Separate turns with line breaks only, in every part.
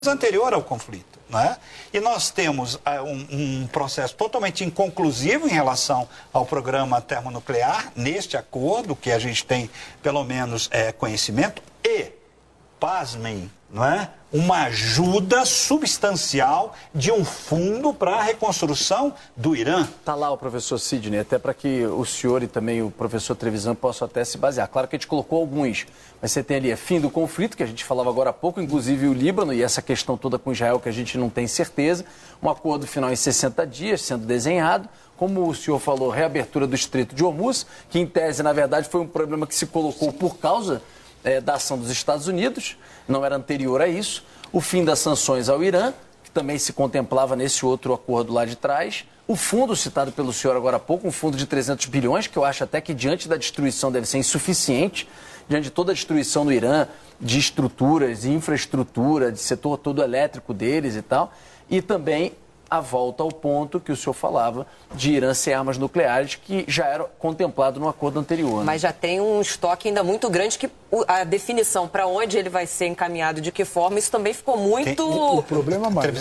anterior ao conflito, né? E nós temos um processo totalmente inconclusivo em relação ao programa termonuclear, neste acordo, que a gente tem, pelo menos, conhecimento, e, pasmem, não é? Uma ajuda substancial de um fundo para a reconstrução do Irã.
Está lá o professor Sidney, até para que o senhor e também o professor Trevisan possam até se basear. Claro que a gente colocou alguns, mas você tem ali fim do conflito, que a gente falava agora há pouco, inclusive o Líbano, e essa questão toda com Israel que a gente não tem certeza. Um acordo final em 60 dias sendo desenhado. Como o senhor falou, reabertura do Estreito de Hormuz, que em tese, na verdade, foi um problema que se colocou por causa da ação dos Estados Unidos, não era anterior a isso. O fim das sanções ao Irã, que também se contemplava nesse outro acordo lá de trás. O fundo citado pelo senhor agora há pouco, um fundo de 300 bilhões, que eu acho até que diante da destruição deve ser insuficiente, diante de toda a destruição do Irã, de estruturas, de infraestrutura, de setor todo elétrico deles e tal. E também a volta ao ponto que o senhor falava de Irã sem armas nucleares, que já era contemplado no acordo anterior. Né?
Mas já tem um estoque ainda muito grande que a definição para onde ele vai ser encaminhado, de que forma, isso também ficou muito...
O problema mais...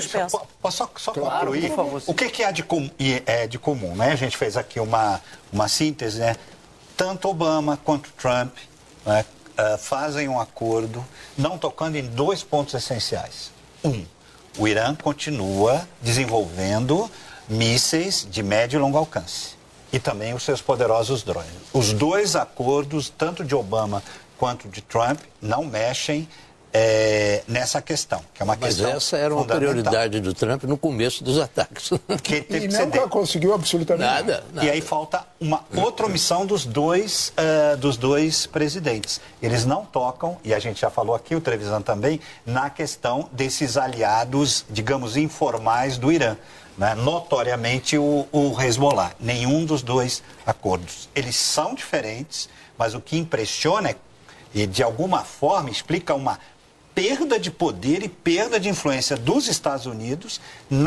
Posso só
claro,
concluir?
por favor,
o que há de comum, né? A gente fez aqui uma síntese, né? Tanto Obama quanto Trump, né, fazem um acordo não tocando em dois pontos essenciais. O Irã continua desenvolvendo mísseis de médio e longo alcance e também os seus poderosos drones. Os dois acordos, tanto de Obama quanto de Trump, não mexem nessa questão, que é uma questão
essa era uma prioridade do Trump no começo dos ataques.
Que teve
e
que
nunca conseguiu absolutamente
nada.
E aí falta uma outra omissão dos dois presidentes. Eles não tocam, e a gente já falou aqui, o Trevisan também, na questão desses aliados, digamos, informais do Irã. Né? Notoriamente o Hezbollah. Nenhum dos dois acordos. Eles são diferentes, mas o que impressiona e de alguma forma explica uma perda de poder e perda de influência dos Estados Unidos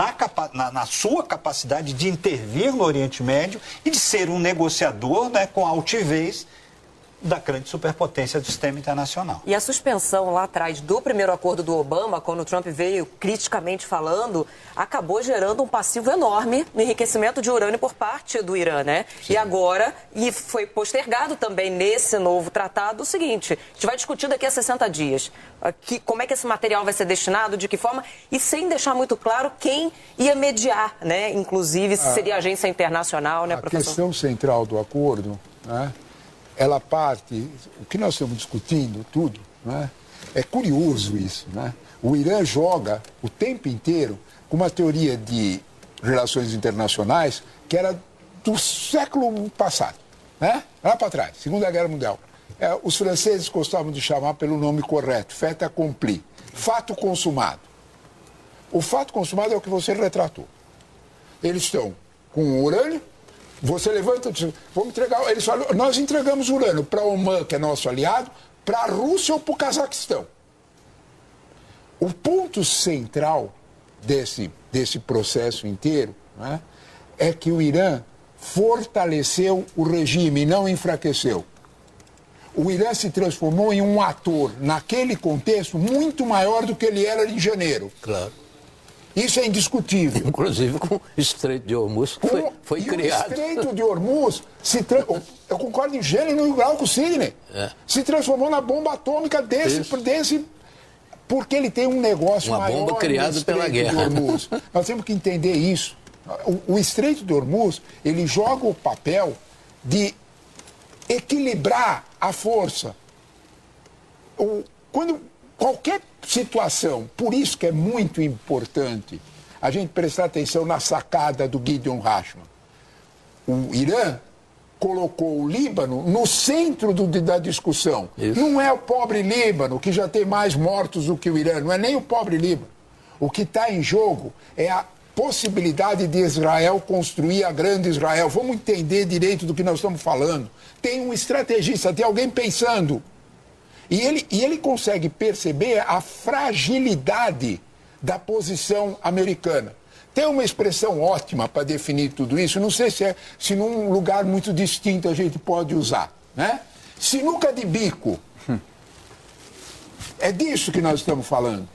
na sua capacidade de intervir no Oriente Médio e de ser um negociador, né, com a altivez da grande superpotência do sistema internacional.
E a suspensão lá atrás do primeiro acordo do Obama, quando o Trump veio criticamente falando, acabou gerando um passivo enorme no enriquecimento de urânio por parte do Irã, né? Sim. E agora, e foi postergado também nesse novo tratado, o seguinte: a gente vai discutir daqui a 60 dias como é que esse material vai ser destinado, de que forma, e sem deixar muito claro quem ia mediar, né? Inclusive, se seria a agência internacional, né, professor?
A questão central do acordo, né? Ela parte, o que nós estamos discutindo, tudo, né? É curioso isso, né? O Irã joga o tempo inteiro com uma teoria de relações internacionais que era do século passado, né? Lá para trás, Segunda Guerra Mundial. Os franceses gostavam de chamar pelo nome correto, fait accompli, fato consumado. O fato consumado é o que você retratou. Eles estão com urânio. Você levanta e diz, vamos entregar. Eles falam, nós entregamos urânio para o Oman, que é nosso aliado, para a Rússia ou para o Cazaquistão. O ponto central desse processo inteiro, né, é que o Irã fortaleceu o regime, não enfraqueceu. O Irã se transformou em um ator, naquele contexto, muito maior do que ele era em janeiro.
Claro.
Isso é indiscutível.
Inclusive com o Estreito de Hormuz foi criado.
O Estreito de Hormuz, eu concordo em gênero e grau com o Sidney, se transformou na bomba atômica porque ele tem um negócio maior.
Uma bomba criada pela guerra.
Nós temos que entender isso. O Estreito de Hormuz, ele joga o papel de equilibrar a força. Qualquer situação, por isso que é muito importante a gente prestar atenção na sacada do Gideon Rachman. O Irã colocou o Líbano no centro da discussão. Isso. Não é o pobre Líbano, que já tem mais mortos do que o Irã, não é nem o pobre Líbano. O que está em jogo é a possibilidade de Israel construir a grande Israel. Vamos entender direito do que nós estamos falando. Tem um estrategista, tem alguém pensando. E ele consegue perceber a fragilidade da posição americana. Tem uma expressão ótima para definir tudo isso, não sei se num lugar muito distinto a gente pode usar, né? Sinuca de bico. É disso que nós estamos falando.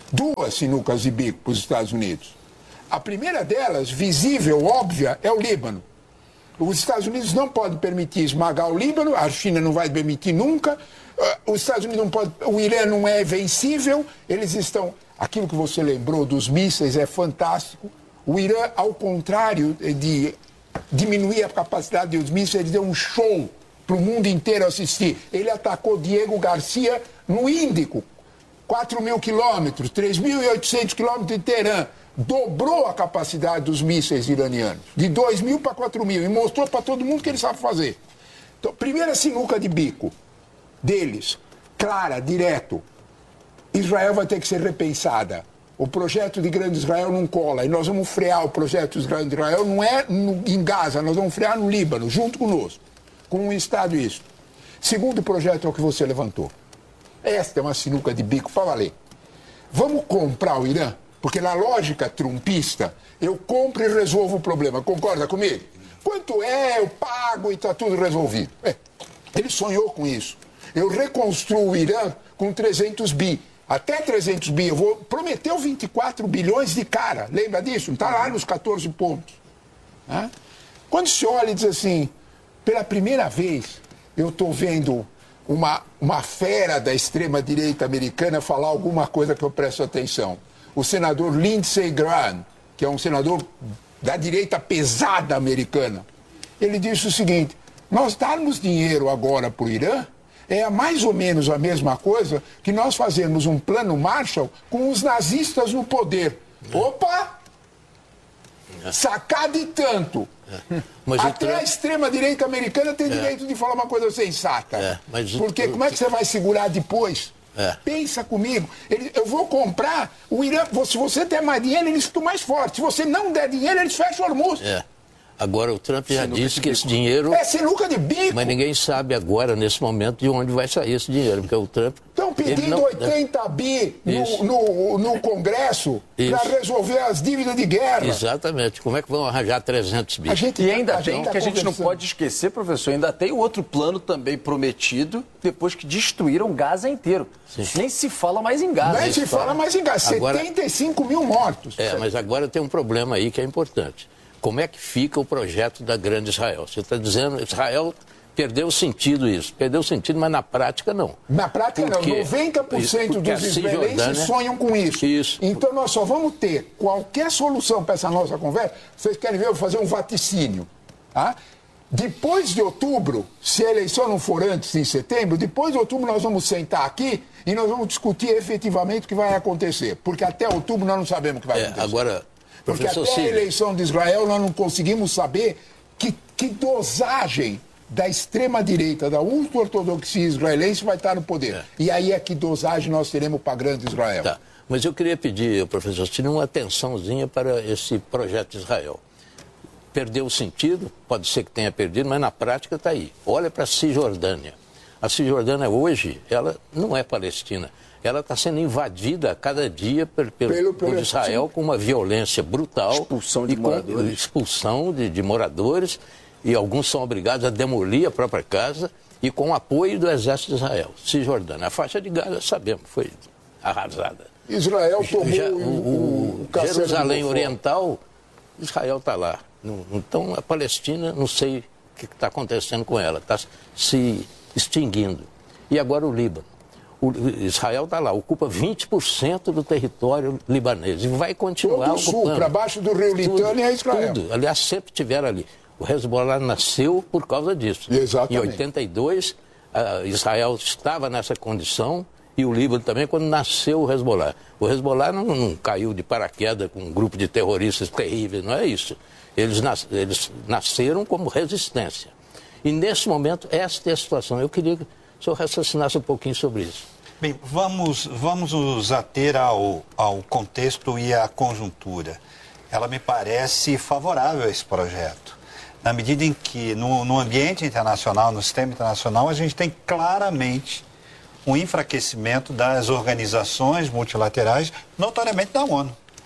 duas sinucas de bico para os Estados Unidos. A primeira delas, visível, óbvia, é o Líbano. Os Estados Unidos não podem permitir esmagar o Líbano, a China não vai permitir nunca, os Estados Unidos não podem, o Irã não é vencível, eles estão... Aquilo que você lembrou dos mísseis é fantástico. O Irã, ao contrário de diminuir a capacidade dos mísseis, ele deu um show para o mundo inteiro assistir. Ele atacou Diego Garcia no Índico, 4.000 quilômetros, 3.800 quilômetros de Teherã. Dobrou a capacidade dos mísseis iranianos, de 2.000 para 4.000, e mostrou para todo mundo que ele sabe fazer. Então, primeira sinuca de bico deles, clara, direto. Israel vai ter que ser repensada. O projeto de Grande Israel não cola. E nós vamos frear o projeto de Grande Israel, não é em Gaza, nós vamos frear no Líbano, junto conosco. Com um Estado isso. Segundo projeto é o que você levantou. Esta é uma sinuca de bico para valer. Vamos comprar o Irã? Porque na lógica trumpista, eu compro e resolvo o problema. Concorda comigo? Quanto é, eu pago e está tudo resolvido. Ele sonhou com isso. Eu reconstruo o Irã com 300 bi. Até 300 bi, eu vou prometer 24 bilhões de cara. Lembra disso? Não está lá nos 14 pontos. Quando se olha e diz assim, pela primeira vez, eu estou vendo uma fera da extrema-direita americana falar alguma coisa que eu presto atenção. O senador Lindsey Graham, que é um senador da direita pesada americana, ele disse o seguinte, nós darmos dinheiro agora para o Irã é mais ou menos a mesma coisa que nós fazermos um plano Marshall com os nazistas no poder. Opa! Sacada e tanto. Mas até a extrema-direita americana tem direito de falar uma coisa sensata. Porque como é que você vai segurar depois? Pensa comigo. Eu vou comprar o Irã. Se você der mais dinheiro, eles ficam mais fortes. Se você não der dinheiro, eles fecham o Hormuz.
Agora, o Trump já disse que esse dinheiro...
É sinuca de bico.
Mas ninguém sabe agora, nesse momento, de onde vai sair esse dinheiro, porque o Trump...
Estão pedindo 80 bi no Congresso para resolver as dívidas de guerra.
Exatamente. Como é que vão arranjar 300 bi?
E ainda tem que a gente não pode esquecer, professor, ainda tem outro plano também prometido, depois que destruíram Gaza inteiro. Nem se fala mais em Gaza.
Nem se fala mais em Gaza. Agora, 75 mil mortos.
Mas agora tem um problema aí que é importante. Como é que fica o projeto da Grande Israel? Você está dizendo Israel perdeu sentido isso. Perdeu sentido, mas na prática não. Na prática não. 90% dos israelenses sonham com isso. Então nós só vamos ter qualquer solução para essa nossa conversa. Vocês querem ver eu fazer um vaticínio? Depois de outubro, se a eleição não for antes, em setembro, depois de outubro nós vamos sentar aqui e nós vamos discutir efetivamente o que vai acontecer. Porque até outubro nós não sabemos o que vai acontecer. Porque até a eleição de Israel nós não conseguimos saber que dosagem da extrema-direita, da ultra-ortodoxia israelense vai estar no poder. E aí é que dosagem nós teremos para Grande Israel. Mas eu queria pedir, professor Ciro, uma atençãozinha para esse projeto de Israel. Perdeu o sentido, pode ser que tenha perdido, mas na prática está aí. Olha para a Cisjordânia. A Cisjordânia hoje, ela não é Palestina. Ela está sendo invadida a cada dia por Israel com uma violência brutal. Expulsão de moradores. Expulsão de moradores, e alguns são obrigados a demolir a própria casa, e com o apoio do exército de Israel. Cisjordânia. A faixa de Gaza, sabemos, foi arrasada. Israel tomou o Jerusalém Oriental, Israel está lá. Então, a Palestina, não sei o que está acontecendo com ela, está se extinguindo. E agora o Líbano. Israel está lá, ocupa 20% do território libanês e vai continuar ocupando. Para baixo do rio Litânia é Israel. Tudo. Aliás, sempre tiveram ali. O Hezbollah nasceu por causa disso. Exatamente. Em 82, Israel estava nessa condição e o Líbano também, quando nasceu o Hezbollah. O Hezbollah não caiu de paraquedas com um grupo de terroristas terríveis, não é isso. Eles nasceram como resistência. E nesse momento, esta é a situação. Eu queria que o senhor raciocinasse um pouquinho sobre isso.
Bem, vamos nos ater ao contexto e à conjuntura. Ela me parece favorável a esse projeto, na medida em que no ambiente internacional, no sistema internacional, a gente tem claramente um enfraquecimento das organizações multilaterais, notoriamente da ONU.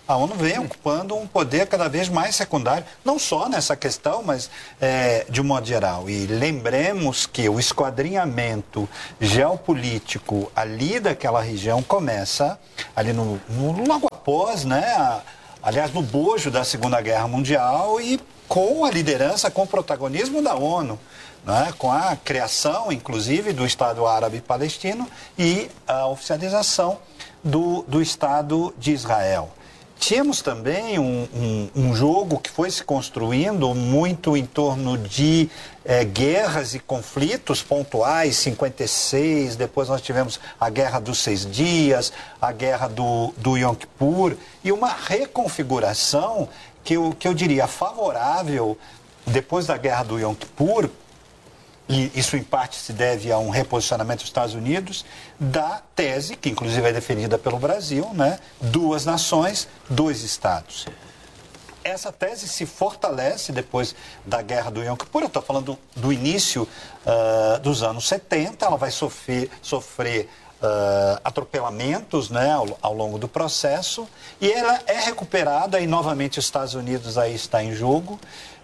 a ONU vem ocupando um poder cada vez mais secundário, não só nessa questão, mas de um modo geral. E lembremos que o esquadrinhamento geopolítico ali daquela região começa ali logo após, né, aliás, no bojo da Segunda Guerra Mundial e com a liderança, com o protagonismo da ONU. Né, com a criação, inclusive, do Estado Árabe Palestino e a oficialização do Estado de Israel. Tínhamos também um jogo que foi se construindo muito em torno de guerras e conflitos pontuais, 56, depois nós tivemos a Guerra dos 6 Dias, a Guerra do Yom Kippur, e uma reconfiguração que eu diria favorável, depois da Guerra do Yom Kippur, e isso em parte se deve a um reposicionamento dos Estados Unidos, da tese, que inclusive é defendida pelo Brasil, né? 2 nações, 2 estados. Essa tese se fortalece depois da Guerra do Yom Kippur, eu estou falando do início dos anos 70, ela vai sofrer atropelamentos, né, ao longo do processo, e ela é recuperada, e novamente os Estados Unidos aí está em jogo,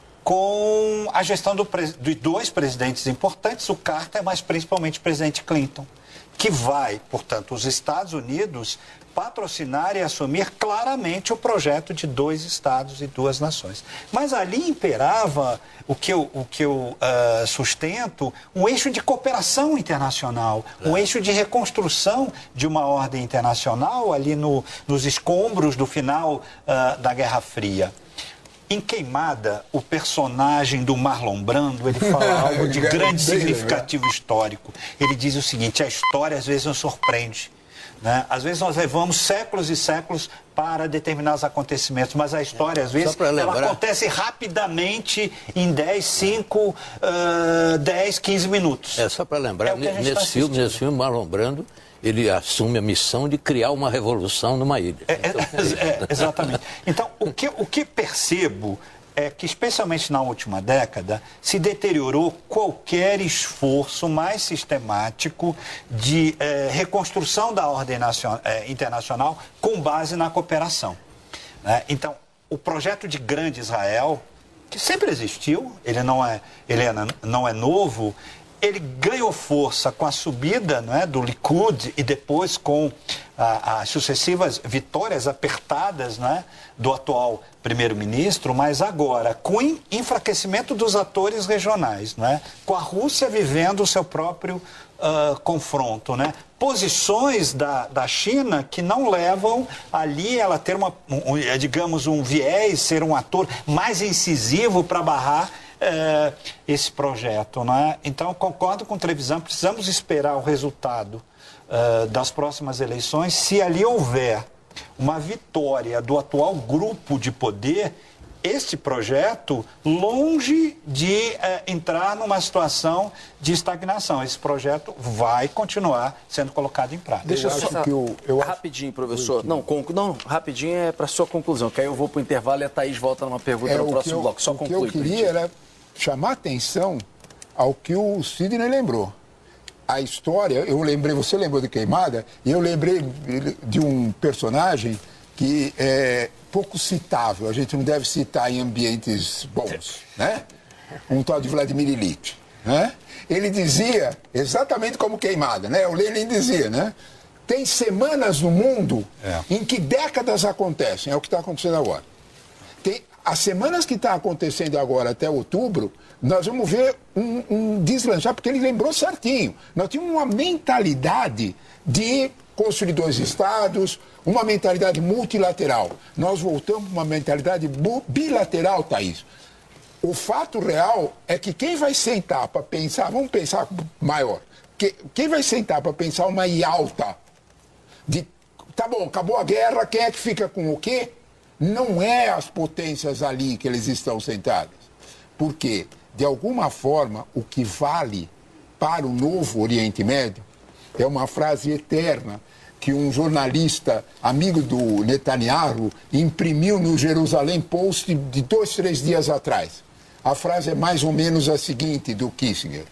com a gestão de 2 presidentes importantes, o Carter, mas principalmente o presidente Clinton, que vai, portanto, os Estados Unidos patrocinar e assumir claramente o projeto de 2 estados e 2 nações. Mas ali imperava o que eu sustento, um eixo de cooperação internacional, um eixo de reconstrução de uma ordem internacional ali nos escombros do final da Guerra Fria. Em Queimada, o personagem do Marlon Brando, ele fala algo de grande significativo histórico. Ele diz o seguinte: a história às vezes nos surpreende, né? Às vezes nós levamos séculos e séculos para determinados acontecimentos, mas a história às vezes ela acontece rapidamente em 10, 15 minutos.
Só para lembrar, nesse filme, Marlon Brando, ele assume a missão de criar uma revolução numa ilha.
Exatamente. Então, o que percebo é que, especialmente na última década, se deteriorou qualquer esforço mais sistemático de reconstrução da ordem internacional com base na cooperação. Né? Então, o projeto de Grande Israel, que sempre existiu, ele não é novo, ele ganhou força com a subida, né, do Likud e depois com as sucessivas vitórias apertadas, né, do atual primeiro-ministro, mas agora com o enfraquecimento dos atores regionais, né, com a Rússia vivendo o seu próprio confronto, né, posições da China que não levam ali ela ter digamos, um viés, ser um ator mais incisivo para barrar esse projeto, né? Então, concordo com o Trevisan, precisamos esperar o resultado das próximas eleições. Se ali houver uma vitória do atual grupo de poder, este projeto, longe de entrar numa situação de estagnação, esse projeto vai continuar sendo colocado em prática.
Deixa eu rapidinho, professor. Não, rapidinho é para sua conclusão, que aí eu vou para o intervalo e a Thaís volta numa pergunta no próximo bloco. Só conclui.
O que eu queria era chamar atenção ao que o Sidney lembrou. A história, você lembrou de Queimada, e eu lembrei de um personagem que é pouco citável, a gente não deve citar em ambientes bons, né? Um tal de Vladimir Ilyich, né? Ele dizia, exatamente como Queimada, né? O Lenin dizia, né? Tem semanas no mundo em que décadas acontecem, é o que está acontecendo agora. As semanas que está acontecendo agora até outubro, nós vamos ver um deslanchar, porque ele lembrou certinho. Nós tínhamos uma mentalidade de construir 2 estados, uma mentalidade multilateral. Nós voltamos para uma mentalidade bilateral, Thaís. O fato real é que quem vai sentar para pensar, vamos pensar maior, quem vai sentar para pensar uma Yalta de, tá bom, acabou a guerra, quem é que fica com o quê? Não é as potências ali que eles estão sentados. Porque, de alguma forma, o que vale para o novo Oriente Médio é uma frase eterna que um jornalista amigo do Netanyahu imprimiu no Jerusalém Post de 2, 3 dias atrás. A frase é mais ou menos a seguinte, do Kissinger.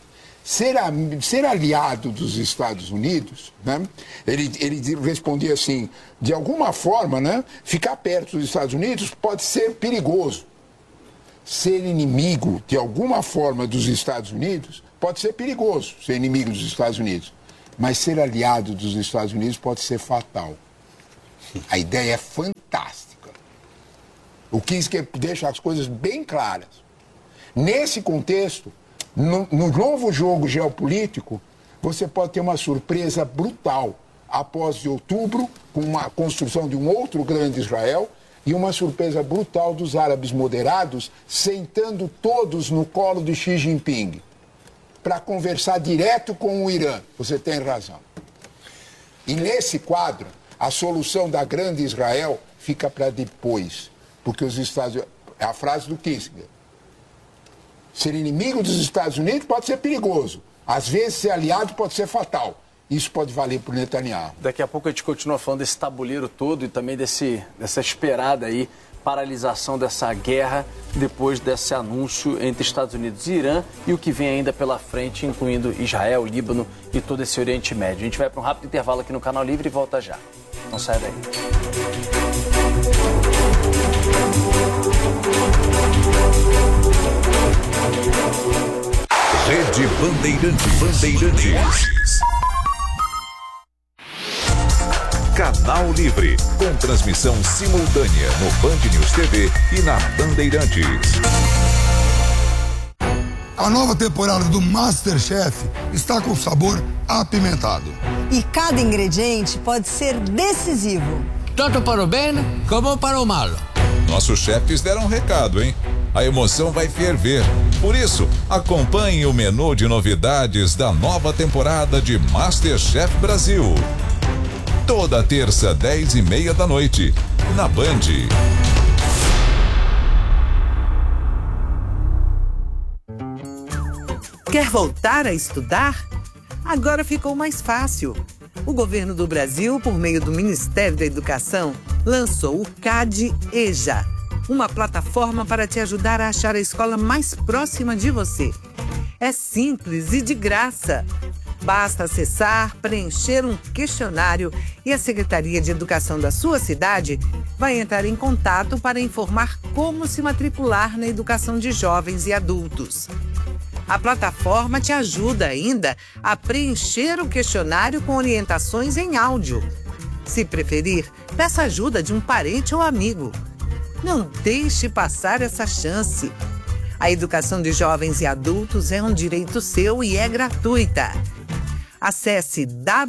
ser aliado dos Estados Unidos, né? Ele respondia assim, de alguma forma, né, ficar perto dos Estados Unidos pode ser perigoso. Ser inimigo, de alguma forma, dos Estados Unidos pode ser perigoso, ser inimigo dos Estados Unidos. Mas ser aliado dos Estados Unidos pode ser fatal. A ideia é fantástica. O Kissinger deixa as coisas bem claras. Nesse contexto, no novo jogo geopolítico, você pode ter uma surpresa brutal após de outubro, com uma construção de um outro grande Israel, e uma surpresa brutal dos árabes moderados sentando todos no colo de Xi Jinping para conversar direto com o Irã. Você tem razão. E nesse quadro, a solução da grande Israel fica para depois, porque os Estados Unidos... É a frase do Kissinger. Ser inimigo dos Estados Unidos pode ser perigoso. Às vezes, ser aliado pode ser fatal. Isso pode valer para o Netanyahu.
Daqui a pouco a gente continua falando desse tabuleiro todo e também dessa esperada aí paralisação dessa guerra depois desse anúncio entre Estados Unidos e Irã e o que vem ainda pela frente, incluindo Israel, Líbano e todo esse Oriente Médio. A gente vai para um rápido intervalo aqui no Canal Livre e volta já. Não sai daí.
Rede Bandeirantes. Canal Livre, com transmissão simultânea no Band News TV e na Bandeirantes.
A nova temporada do MasterChef está com sabor apimentado.
E cada ingrediente pode ser decisivo.
Tanto para o bem como para o mal.
Nossos chefes deram um recado, hein? A emoção vai ferver. Por isso, acompanhe o menu de novidades da nova temporada de MasterChef Brasil. Toda terça, 10h30 da noite, na Band.
Quer voltar a estudar? Agora ficou mais fácil. O governo do Brasil, por meio do Ministério da Educação, lançou o CAD-EJA, uma plataforma para te ajudar a achar a escola mais próxima de você. É simples e de graça. Basta acessar, preencher um questionário e a Secretaria de Educação da sua cidade vai entrar em contato para informar como se matricular na educação de jovens e adultos. A plataforma te ajuda ainda a preencher o questionário com orientações em áudio. Se preferir, peça ajuda de um parente ou amigo. Não deixe passar essa chance. A educação de jovens e adultos é um direito seu e é gratuita. Acesse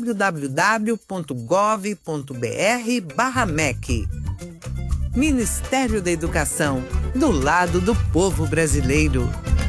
www.gov.br/MEC. Ministério da Educação, do lado do povo brasileiro.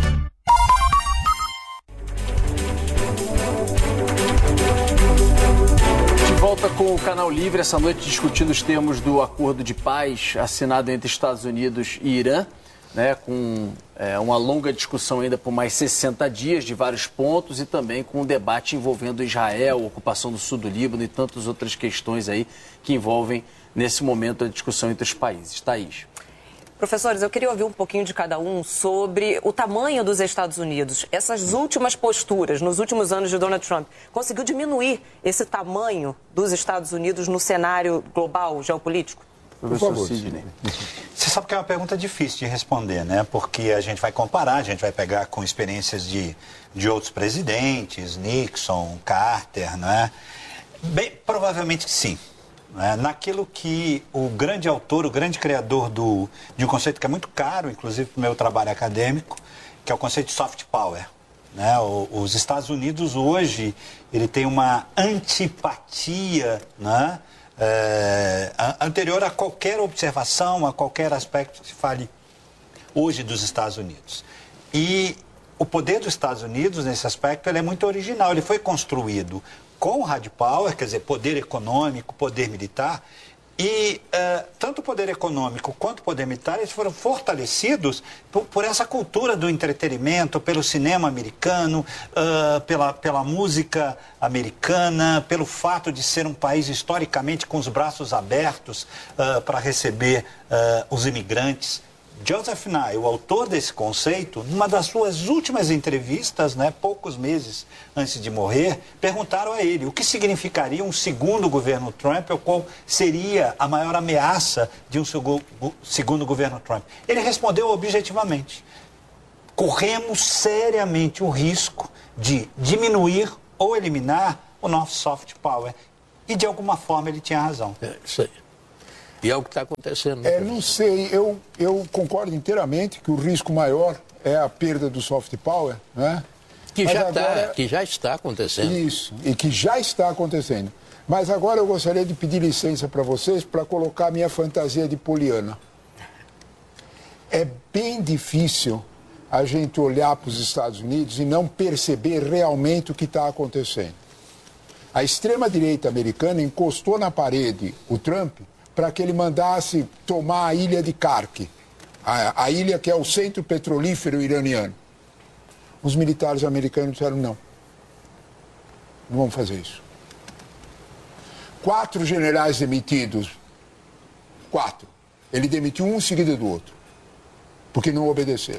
De volta com o Canal Livre, essa noite discutindo os termos do acordo de paz assinado entre Estados Unidos e Irã, né, com uma longa discussão ainda por mais 60 dias de vários pontos e também com um debate envolvendo Israel, ocupação do sul do Líbano e tantas outras questões aí que envolvem nesse momento a discussão entre os países. Thaís.
Professores, eu queria ouvir um pouquinho de cada um sobre o tamanho dos Estados Unidos. Essas últimas posturas, nos últimos anos de Donald Trump, conseguiu diminuir esse tamanho dos Estados Unidos no cenário global, geopolítico?
Professor Sidney. Você sabe que é uma pergunta difícil de responder, né? Porque a gente vai comparar, a gente vai pegar com experiências de outros presidentes, Nixon, Carter, né? Bem, provavelmente sim. Naquilo que o grande autor, o grande criador de um conceito que é muito caro, inclusive para o meu trabalho acadêmico, que é o conceito de soft power. Né? Os Estados Unidos hoje, ele tem uma antipatia, né? Anterior a qualquer observação, a qualquer aspecto que se fale hoje dos Estados Unidos. E o poder dos Estados Unidos, nesse aspecto, ele é muito original. Ele foi construído com o hard power, quer dizer, poder econômico, poder militar, e tanto o poder econômico quanto o poder militar, eles foram fortalecidos por essa cultura do entretenimento, pelo cinema americano, pela música americana, pelo fato de ser um país historicamente com os braços abertos para receber os imigrantes. Joseph Nye, o autor desse conceito, numa das suas últimas entrevistas, né, poucos meses antes de morrer, perguntaram a ele o que significaria um segundo governo Trump, ou qual seria a maior ameaça de um segundo governo Trump. Ele respondeu objetivamente: corremos seriamente o risco de diminuir ou eliminar o nosso soft power. E de alguma forma ele tinha razão.
É isso aí. E é o que está acontecendo.
Não sei, eu concordo inteiramente que o risco maior é a perda do soft power, né?
Que já está acontecendo.
Isso, e que já está acontecendo. Mas agora eu gostaria de pedir licença para vocês para colocar a minha fantasia de poliana. É bem difícil a gente olhar para os Estados Unidos e não perceber realmente o que está acontecendo. A extrema-direita americana encostou na parede o Trump para que ele mandasse tomar a ilha de Kark, a ilha que é o centro petrolífero iraniano. Os militares americanos disseram não vamos fazer isso. 4 generais demitidos, 4. Ele demitiu um em seguida do outro, porque não obedeceram.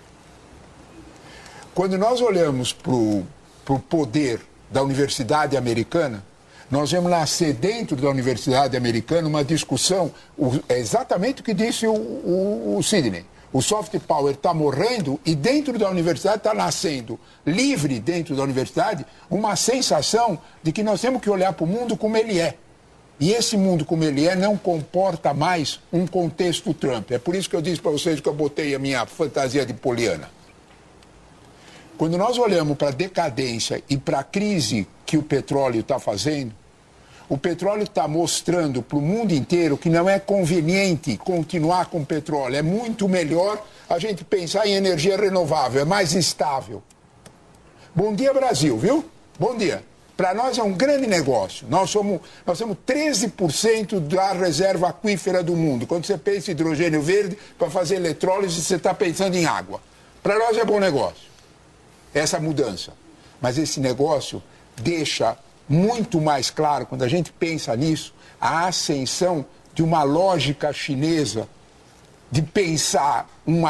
Quando nós olhamos para o poder da universidade americana, nós vemos nascer dentro da universidade americana uma discussão, é exatamente o que disse o Sidney. O soft power está morrendo e dentro da universidade está nascendo, livre dentro da universidade, uma sensação de que nós temos que olhar para o mundo como ele é. E esse mundo como ele é não comporta mais um contexto Trump. É por isso que eu disse para vocês que eu botei a minha fantasia de poliana. Quando nós olhamos para a decadência e para a crise que o petróleo está fazendo, o petróleo está mostrando para o mundo inteiro que não é conveniente continuar com o petróleo. É muito melhor a gente pensar em energia renovável, é mais estável. Bom dia, Brasil, viu? Bom dia. Para nós é um grande negócio. Nós somos 13% da reserva aquífera do mundo. Quando você pensa em hidrogênio verde, para fazer eletrólise, você está pensando em água. Para nós é bom negócio essa mudança. Mas esse negócio deixa muito mais claro, quando a gente pensa nisso, a ascensão de uma lógica chinesa de pensar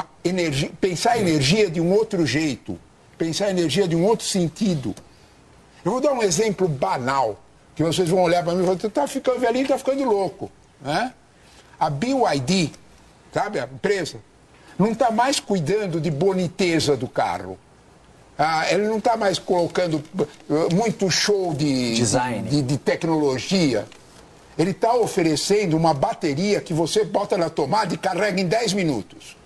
a energia de um outro jeito, pensar a energia de um outro sentido. Eu vou dar um exemplo banal, que vocês vão olhar para mim e falar: tu está ficando velhinho, está ficando louco. Né? A BYD, sabe, a empresa, não está mais cuidando de boniteza do carro. Ele não está mais colocando muito show de tecnologia. Ele está oferecendo uma bateria que você bota na tomada e carrega em 10 minutos.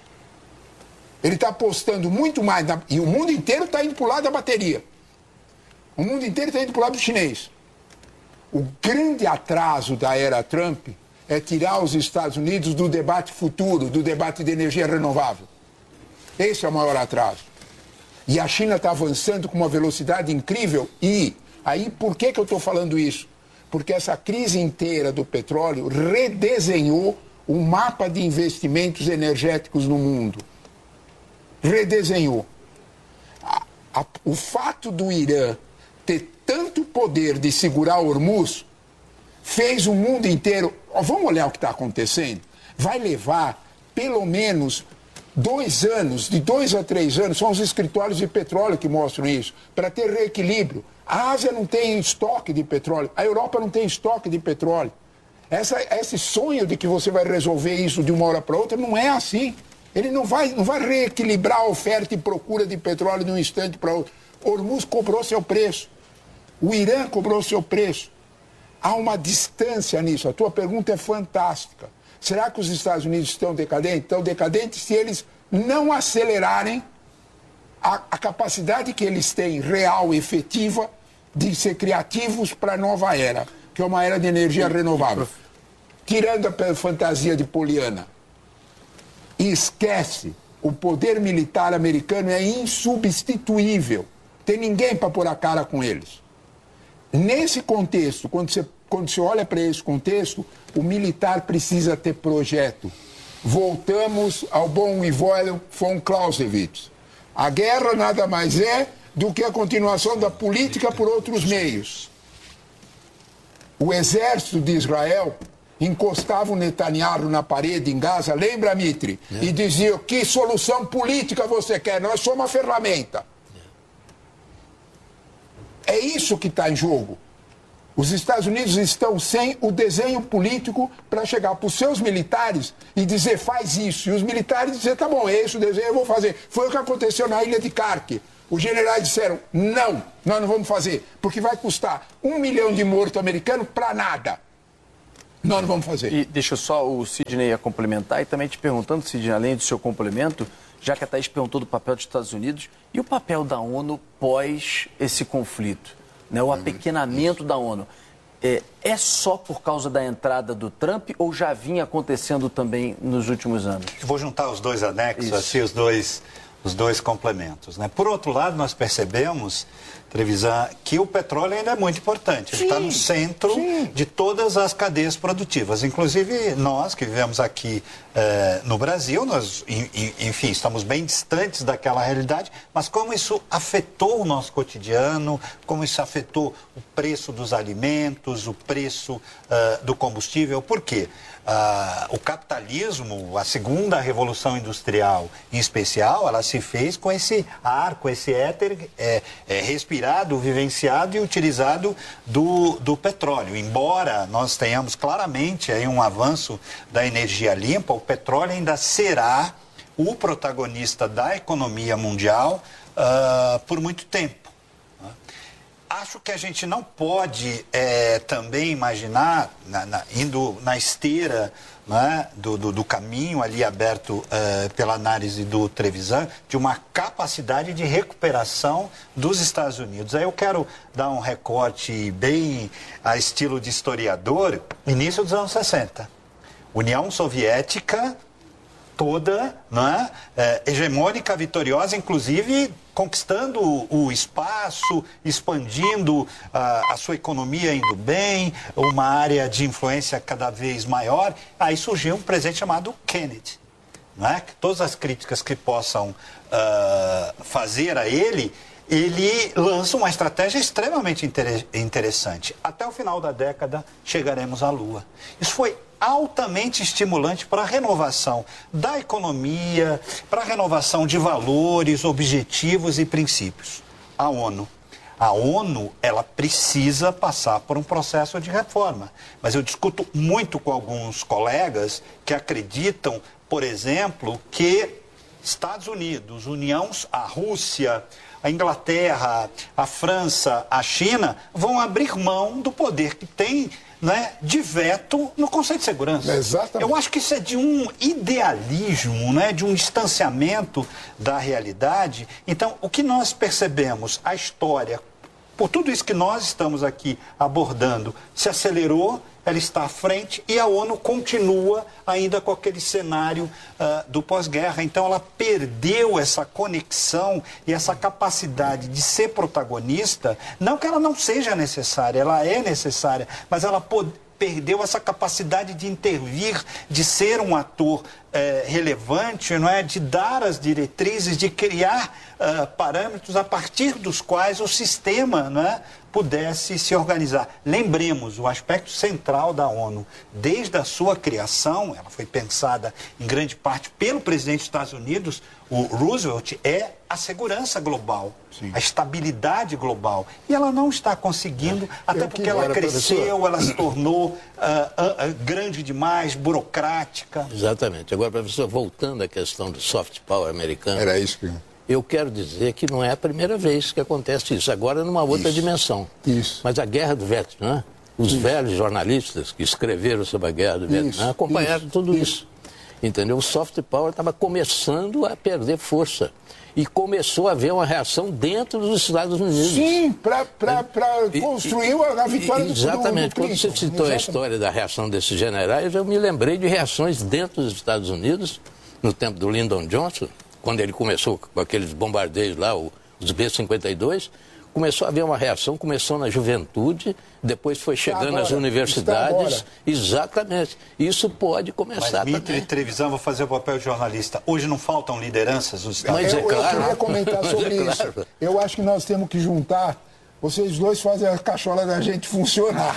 Ele está apostando muito mais, e o mundo inteiro está indo para o lado da bateria. O mundo inteiro está indo para o lado chinês. O grande atraso da era Trump é tirar os Estados Unidos do debate futuro, do debate de energia renovável. Esse é o maior atraso. E a China está avançando com uma velocidade incrível. E aí, por que eu estou falando isso? Porque essa crise inteira do petróleo redesenhou o mapa de investimentos energéticos no mundo. Redesenhou. O fato do Irã ter tanto poder de segurar Hormuz fez o mundo inteiro... Vamos olhar o que está acontecendo? Vai levar pelo menos 2 anos, de 2 a 3 anos, são os escritórios de petróleo que mostram isso, para ter reequilíbrio. A Ásia não tem estoque de petróleo, a Europa não tem estoque de petróleo. Esse sonho de que você vai resolver isso de uma hora para outra não é assim. Ele não vai reequilibrar a oferta e procura de petróleo de um instante para outro. Hormuz cobrou seu preço. O Irã cobrou seu preço. Há uma distância nisso. A tua pergunta é fantástica. Será que os Estados Unidos estão decadentes? Estão decadentes se eles não acelerarem a capacidade que eles têm, real e efetiva, de ser criativos para a nova era, que é uma era de energia renovável. Tirando a fantasia de poliana. Esquece, o poder militar americano é insubstituível. Tem ninguém para pôr a cara com eles. Nesse contexto, quando você olha para esse contexto, o militar precisa ter projeto. Voltamos ao bom e velho von Clausewitz. A guerra nada mais é do que a continuação da política por outros meios. O exército de Israel encostavam o Netanyahu na parede em Gaza, lembra, Mitri? E diziam, que solução política você quer? Nós somos uma ferramenta. É isso que está em jogo. Os Estados Unidos estão sem o desenho político para chegar para os seus militares e dizer, faz isso. E os militares dizer, tá bom, é esse o desenho, eu vou fazer. Foi o que aconteceu na ilha de Kharkiv. Os generais disseram, não, nós não vamos fazer, porque vai custar 1 milhão de mortos americanos para nada. Nós não vamos fazer.
E deixa só o Sidney complementar e também te perguntando, Sidney, além do seu complemento, já que a Thaís perguntou do papel dos Estados Unidos, e o papel da ONU pós esse conflito, né? O apequenamento da ONU. É só por causa da entrada do Trump ou já vinha acontecendo também nos últimos anos?
Vou juntar os dois anexos, assim, os dois complementos, né? Por outro lado, nós percebemos, Trevisan, que o petróleo ainda é muito importante. Ele está no centro de todas as cadeias produtivas. Inclusive, nós que vivemos aqui no Brasil, nós, enfim, estamos bem distantes daquela realidade, mas como isso afetou o nosso cotidiano, como isso afetou o preço dos alimentos, o preço do combustível. Por quê? O capitalismo, a segunda revolução industrial em especial, ela se fez com esse ar, com esse éter respirado, vivenciado e utilizado do petróleo. Embora nós tenhamos claramente aí um avanço da energia limpa, o petróleo ainda será o protagonista da economia mundial por muito tempo. Acho que a gente não pode também imaginar, indo na esteira, né, do caminho ali aberto pela análise do Trevisan, de uma capacidade de recuperação dos Estados Unidos. Aí eu quero dar um recorte bem a estilo de historiador, início dos anos 60. União Soviética toda, né, hegemônica, vitoriosa, inclusive conquistando o espaço, expandindo a sua economia indo bem, uma área de influência cada vez maior. Aí surgiu um presidente chamado Kennedy, não é? Todas as críticas que possam fazer a ele lança uma estratégia extremamente interessante. Até o final da década chegaremos à Lua. Isso foi altamente estimulante para a renovação da economia, para a renovação de valores, objetivos e princípios. A ONU, ela precisa passar por um processo de reforma. Mas eu discuto muito com alguns colegas que acreditam, por exemplo, que Estados Unidos, a Rússia, a Inglaterra, a França, a China vão abrir mão do poder que tem, né, de veto no Conselho de Segurança.
Exatamente.
Eu acho que isso é de um idealismo, né, de um distanciamento da realidade. Então, o que nós percebemos, a história, por tudo isso que nós estamos aqui abordando, se acelerou, ela está à frente e a ONU continua ainda com aquele cenário do pós-guerra. Então, ela perdeu essa conexão e essa capacidade de ser protagonista. Não que ela não seja necessária, ela é necessária, mas ela perdeu essa capacidade de intervir, de ser um ator relevante, não é? De dar as diretrizes, de criar parâmetros a partir dos quais o sistema, não é, pudesse se organizar. Lembremos, o aspecto central da ONU, desde a sua criação, ela foi pensada em grande parte pelo presidente dos Estados Unidos, o Roosevelt, é a segurança global, a estabilidade global. E ela não está conseguindo, até porque ela cresceu, ela se tornou grande demais, burocrática.
Exatamente. Agora, professor, voltando à questão do soft power americano...
Era isso que...
Eu quero dizer que não é a primeira vez que acontece isso, agora numa outra dimensão.
Isso.
Mas a guerra do Vietnã, os velhos jornalistas que escreveram sobre a guerra do Vietnã acompanharam tudo isso. Entendeu? O soft power estava começando a perder força. E começou a haver uma reação dentro dos Estados Unidos.
Sim, para construir a vitória do
Exatamente. Quando você citou a história da reação desses generais, eu me lembrei de reações dentro dos Estados Unidos, no tempo do Lyndon Johnson, quando ele começou com aqueles bombardeios lá, os B-52, começou a haver uma reação, começou na juventude, depois foi chegando às universidades. Exatamente. Isso pode começar.
Mas, Mitri, Trevisan, vou fazer o papel de jornalista. Hoje não faltam lideranças nos Estados
Unidos? Eu queria comentar sobre isso. Eu acho que nós temos que juntar vocês dois fazem a cachola da gente funcionar.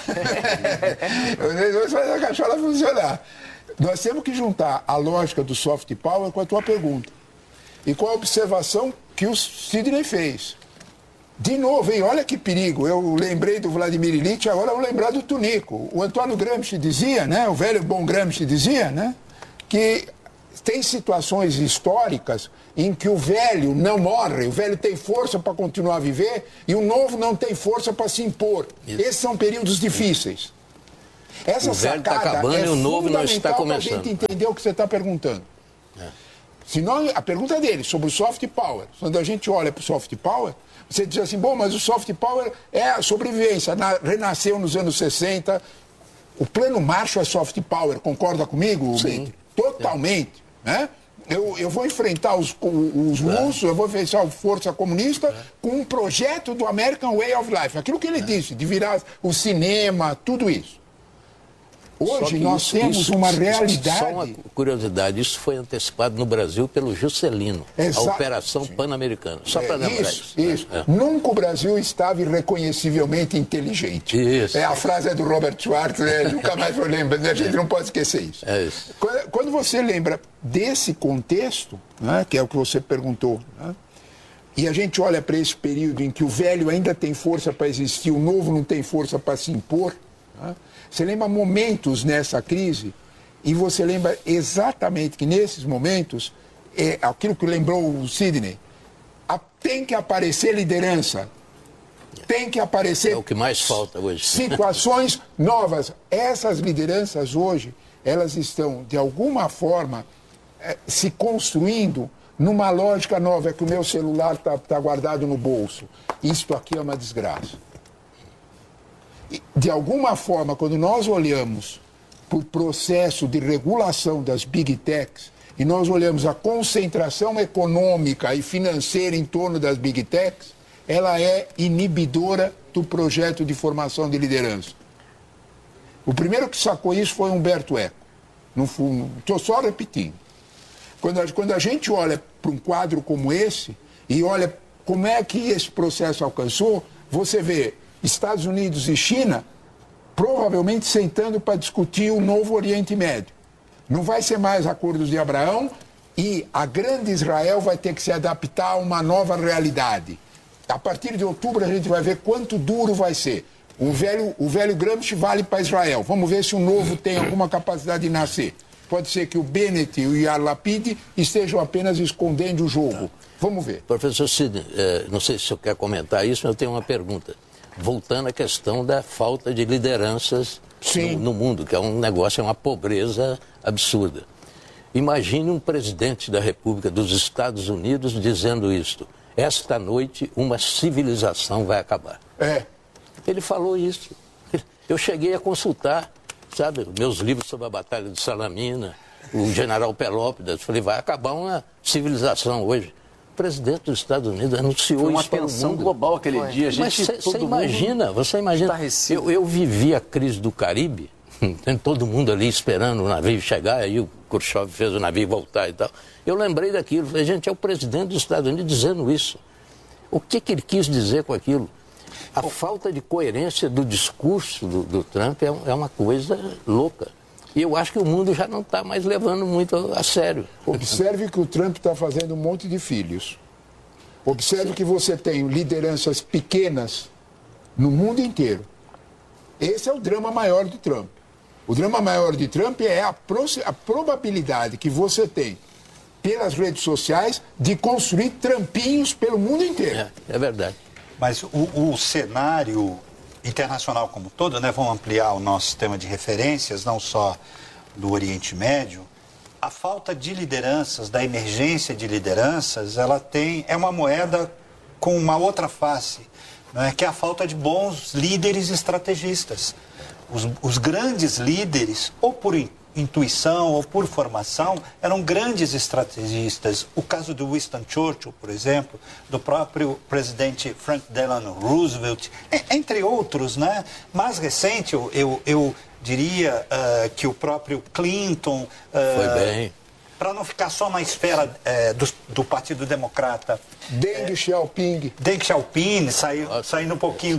Vocês dois fazem a cachola funcionar. Nós temos que juntar a lógica do soft power com a tua pergunta. E com a observação que o Sidney fez. De novo, hein? Olha que perigo. Eu lembrei do Vladimir Ilyich, agora eu vou lembrar do Tunico. O Antônio Gramsci dizia, né? O velho bom Gramsci dizia, né? Que tem situações históricas em que o velho não morre, o velho tem força para continuar a viver e o novo não tem força para se impor. Isso. Esses são períodos difíceis. Essa
o velho está
sacada
acabando e o novo não está começando.
Para a gente entender o que você está perguntando. Senão, a pergunta dele sobre o soft power, quando a gente olha para o soft power, você diz assim, bom, mas o soft power é a sobrevivência, renasceu nos anos 60, o plano Marshall é soft power, concorda comigo?
Sim.
Totalmente, né? Eu vou enfrentar os russos, eu vou enfrentar a força comunista com um projeto do American Way of Life, aquilo que ele disse, de virar o cinema, tudo isso. Hoje nós temos uma realidade...
Só uma curiosidade, isso foi antecipado no Brasil pelo Juscelino, a Operação Pan-Americana. Só para lembrar isso.
Isso. Nunca o Brasil estava irreconhecivelmente inteligente.
Isso.
A frase é do Robert Schwartz, nunca mais vou lembrar, a gente não pode esquecer isso.
É isso.
Quando você lembra desse contexto, né, que é o que você perguntou, né, e a gente olha para esse período em que o velho ainda tem força para existir, o novo não tem força para se impor, né, você lembra momentos nessa crise e você lembra exatamente que nesses momentos, aquilo que lembrou o Sidney, tem que aparecer liderança, tem que aparecer...
É o que mais falta hoje.
Situações novas. Essas lideranças hoje, elas estão, de alguma forma, se construindo numa lógica nova, é que o meu celular está guardado no bolso. Isto aqui é uma desgraça. De alguma forma, quando nós olhamos para o processo de regulação das big techs e nós olhamos a concentração econômica e financeira em torno das big techs, ela é inibidora do projeto de formação de liderança. O primeiro que sacou isso foi Humberto Eco. Estou só repetindo. Quando a gente olha para um quadro como esse e olha como é que esse processo alcançou, você vê Estados Unidos e China provavelmente sentando para discutir o novo Oriente Médio. Não vai ser mais acordos de Abraão e a grande Israel vai ter que se adaptar a uma nova realidade. A partir de outubro a gente vai ver quanto duro vai ser. O velho Gramsci vale para Israel. Vamos ver se o novo tem alguma capacidade de nascer. Pode ser que o Bennett e o Yair Lapid estejam apenas escondendo o jogo. Vamos ver.
Professor Sidney, não sei se o senhor quer comentar isso, mas eu tenho uma pergunta. Voltando à questão da falta de lideranças no mundo, que é um negócio, é uma pobreza absurda. Imagine um presidente da República dos Estados Unidos dizendo isto: esta noite uma civilização vai acabar. Ele falou isso. Eu cheguei a consultar, sabe, meus livros sobre a Batalha de Salamina, o general Pelópidas, falei, vai acabar uma civilização hoje. O presidente dos Estados Unidos anunciou
uma
isso para o
tensão
mundo.
global aquele dia.
Mas você imagina, eu vivi a crise do Caribe, tem todo mundo ali esperando o navio chegar, aí o Khrushchev fez o navio voltar e tal. Eu lembrei daquilo, falei, gente, é o presidente dos Estados Unidos dizendo isso. O que ele quis dizer com aquilo? A falta de coerência do discurso do Trump é uma coisa louca. E eu acho que o mundo já não está mais levando muito a sério.
Observe que o Trump está fazendo um monte de filhos. Observe que você tem lideranças pequenas no mundo inteiro. Esse é o drama maior do Trump. O drama maior de Trump é a probabilidade que você tem, pelas redes sociais, de construir trampinhos pelo mundo inteiro.
É verdade.
Mas o cenário internacional como um todo, né, vamos ampliar o nosso sistema de referências, não só do Oriente Médio, a falta de lideranças, da emergência de lideranças, é uma moeda com uma outra face, né, que é a falta de bons líderes estrategistas. Os grandes líderes, ou por intuição ou por formação, eram grandes estrategistas. O caso do Winston Churchill, por exemplo, do próprio presidente Frank Delano Roosevelt, entre outros, né? Mais recente, eu diria que o próprio Clinton...
Foi bem.
para não ficar só na esfera do Partido Democrata.
Deng Xiaoping.
Deng Xiaoping, saindo um pouquinho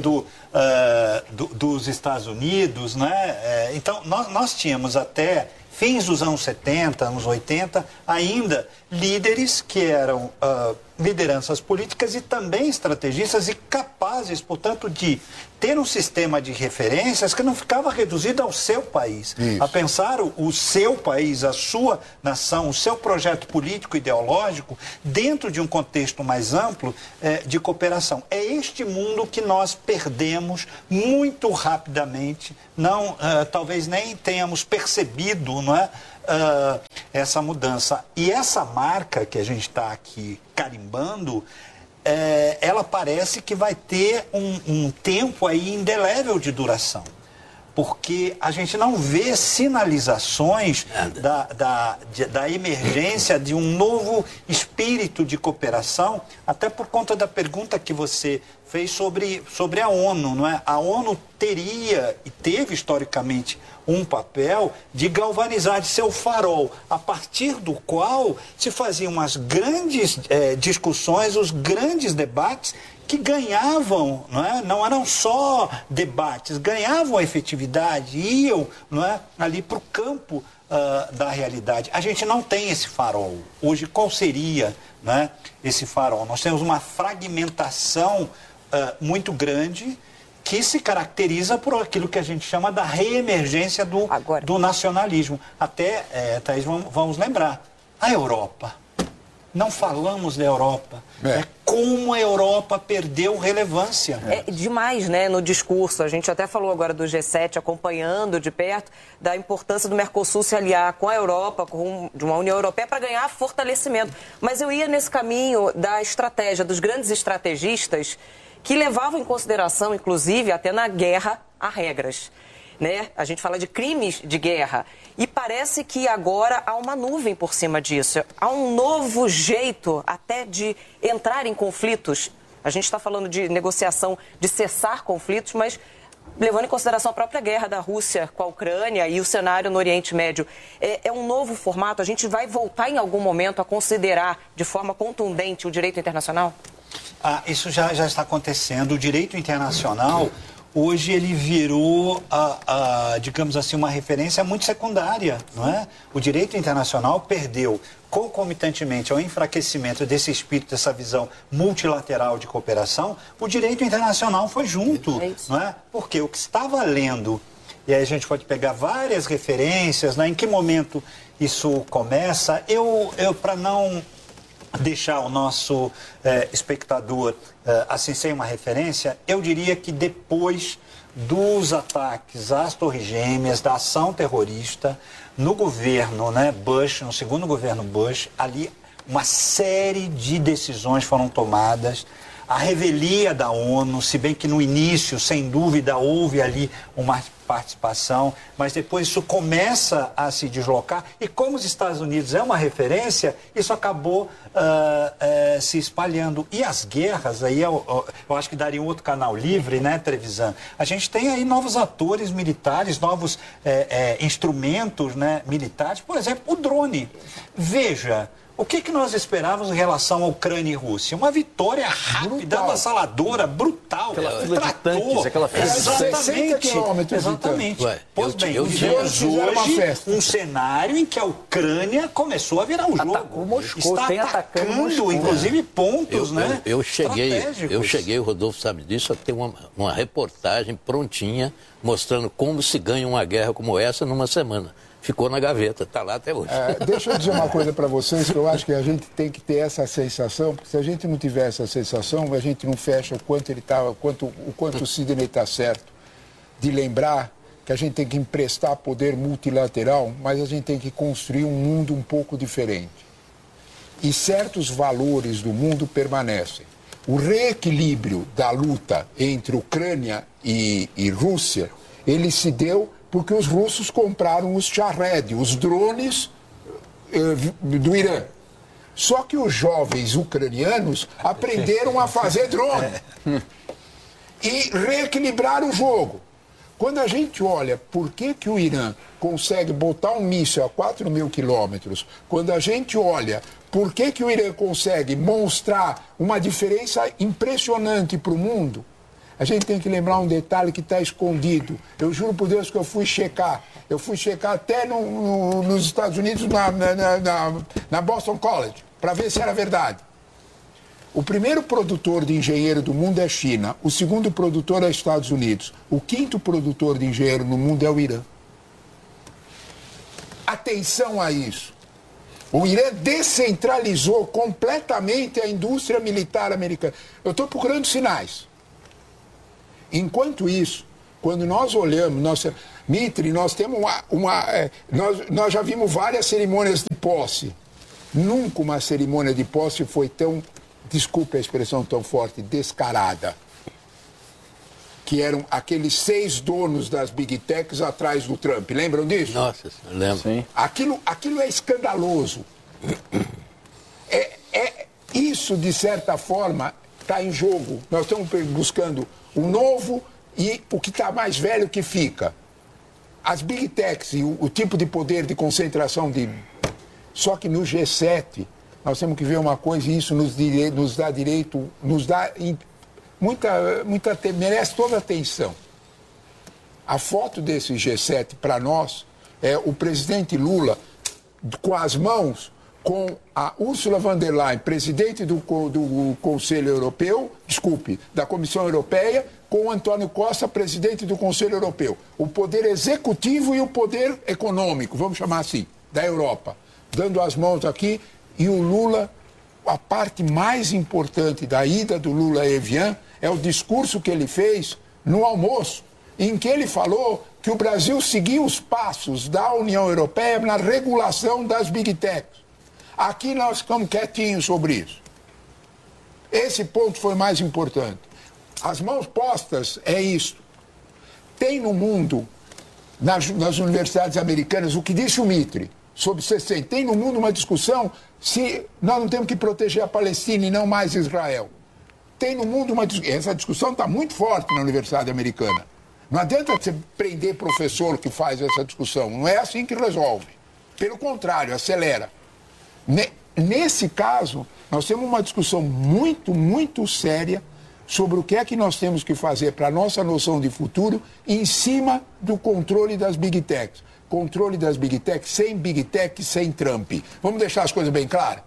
dos Estados Unidos, né? Então, nós tínhamos até fins dos anos 70, anos 80, ainda líderes que eram lideranças políticas e também estrategistas e capazes, portanto, de ter um sistema de referências que não ficava reduzido ao seu país. Isso. A pensar o seu país, a sua nação, o seu projeto político ideológico dentro de um contexto mais amplo de cooperação. É este mundo que nós perdemos muito rapidamente, talvez nem tenhamos percebido, não é? Essa mudança. E essa marca que a gente está aqui carimbando, ela parece que vai ter um tempo aí indelével de duração. Porque a gente não vê sinalizações da emergência de um novo espírito de cooperação, até por conta da pergunta que você fez sobre a ONU, não é? A ONU teria e teve historicamente um papel de galvanizar, de ser o farol, a partir do qual se faziam as grandes discussões, os grandes debates que ganhavam, não eram só debates, ganhavam efetividade, iam ali para o campo da realidade. A gente não tem esse farol. Hoje, qual seria esse farol? Nós temos uma fragmentação muito grande que se caracteriza por aquilo que a gente chama da reemergência do nacionalismo. Até, Thaís, vamos lembrar, a Europa. Não falamos da Europa. Como a Europa perdeu relevância.
É demais, né, no discurso. A gente até falou agora do G7, acompanhando de perto, da importância do Mercosul se aliar com a Europa, de uma União Europeia, para ganhar fortalecimento. Mas eu ia nesse caminho da estratégia, dos grandes estrategistas, que levavam em consideração, inclusive, até na guerra, as regras. Né? A gente fala de crimes de guerra. E parece que agora há uma nuvem por cima disso. Há um novo jeito até de entrar em conflitos. A gente está falando de negociação, de cessar conflitos, mas levando em consideração a própria guerra da Rússia com a Ucrânia e o cenário no Oriente Médio. É um novo formato. A gente vai voltar em algum momento a considerar de forma contundente o direito internacional?
Isso já está acontecendo. O direito internacional, hoje, ele virou, digamos assim, uma referência muito secundária, não é? O direito internacional perdeu, concomitantemente ao enfraquecimento desse espírito, dessa visão multilateral de cooperação, o direito internacional foi junto, não é? Porque o que está valendo, e aí a gente pode pegar várias referências, né? Em que momento isso começa, eu para não deixar o nosso espectador assim sem uma referência, eu diria que depois dos ataques às Torres Gêmeas, da ação terrorista, no governo Bush, no segundo governo Bush, ali uma série de decisões foram tomadas. A revelia da ONU, se bem que no início, sem dúvida, houve ali uma participação, mas depois isso começa a se deslocar e como os Estados Unidos é uma referência, isso acabou se espalhando. E as guerras, aí eu acho que daria um outro canal livre, né, Trevisan? A gente tem aí novos atores militares, novos instrumentos, né, militares, por exemplo, o drone. Veja, o que nós esperávamos em relação à Ucrânia e Rússia? Uma vitória rápida, avassaladora, brutal.
Aquela fila de tanques, aquela fila de
60 quilômetros. Exatamente. Pois bem, vivemos hoje um cenário em que a Ucrânia começou a virar o jogo.
Atacou Moscou, está atacando
Moscou, inclusive pontos, né?
Eu cheguei, o Rodolfo sabe disso, tem uma reportagem prontinha mostrando como se ganha uma guerra como essa numa semana. Ficou na gaveta, está lá até hoje.
Deixa eu dizer uma coisa para vocês, que eu acho que a gente tem que ter essa sensação, porque se a gente não tiver essa sensação, a gente não fecha o quanto ele tá, o quanto o Sidney está certo, de lembrar que a gente tem que emprestar poder multilateral, mas a gente tem que construir um mundo um pouco diferente. E certos valores do mundo permanecem. O reequilíbrio da luta entre Ucrânia e Rússia, ele se deu porque os russos compraram os Shahed, os drones do Irã. Só que os jovens ucranianos aprenderam a fazer drone e reequilibraram o jogo. Quando a gente olha por que o Irã consegue botar um míssil a 4.000 quilômetros, quando a gente olha por que o Irã consegue mostrar uma diferença impressionante para o mundo, a gente tem que lembrar um detalhe que está escondido. Eu juro por Deus que eu fui checar. Eu fui checar até nos Estados Unidos, na Boston College, para ver se era verdade. O primeiro produtor de engenheiro do mundo é a China. O segundo produtor é os Estados Unidos. O quinto produtor de engenheiro no mundo é o Irã. Atenção a isso. O Irã descentralizou completamente a indústria militar americana. Eu estou procurando sinais. Enquanto isso, quando nós olhamos, Mitri, nós temos nós já vimos várias cerimônias de posse. Nunca uma cerimônia de posse foi tão, desculpe a expressão tão forte, descarada. Que eram aqueles 6 donos das Big Techs atrás do Trump. Lembram disso?
Nossa, eu lembro.
Sim.
Aquilo é escandaloso. Isso, de certa forma, está em jogo. Nós estamos buscando o novo e o que está mais velho que fica. As Big Techs e o tipo de poder de concentração de... Só que no G7, nós temos que ver uma coisa, e isso nos dá direito, merece toda a atenção. A foto desse G7, para nós, é o presidente Lula com as mãos com a Ursula von der Leyen, presidente do Conselho Europeu, da Comissão Europeia, com o Antônio Costa, presidente do Conselho Europeu. O poder executivo e o poder econômico, vamos chamar assim, da Europa. Dando as mãos aqui, e o Lula, a parte mais importante da ida do Lula a Evian é o discurso que ele fez no almoço, em que ele falou que o Brasil seguia os passos da União Europeia na regulação das Big Techs. Aqui nós ficamos quietinhos sobre isso. Esse ponto foi mais importante. As mãos postas é isso. Tem no mundo, nas universidades americanas, o que disse o Mitri, sobre 60. Tem no mundo uma discussão se nós não temos que proteger a Palestina e não mais Israel. Tem no mundo essa discussão está muito forte na universidade americana. Não adianta você prender professor que faz essa discussão. Não é assim que resolve. Pelo contrário, acelera. Nesse caso, nós temos uma discussão muito, muito séria sobre o que é que nós temos que fazer para a nossa noção de futuro em cima do controle das Big Techs. Controle das Big Techs, sem Big Tech, sem Trump. Vamos deixar as coisas bem claras?